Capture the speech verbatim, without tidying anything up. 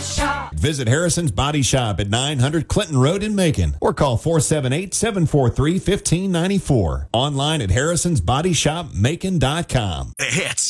Shop. Visit Harrison's Body Shop at nine hundred Clinton Road in Macon or call four seven eight, seven four three, one five nine four. Online at harrisons body shop macon dot com. The hits.